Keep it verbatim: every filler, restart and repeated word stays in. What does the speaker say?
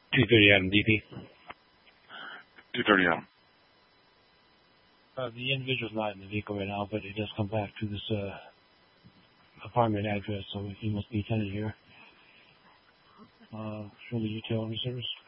two thirty Adam, D P. two thirty Adam. Uh, the individual's not in the vehicle right now, but he does come back to this uh, apartment address, so he must be tenant here. Uh, show the utility service.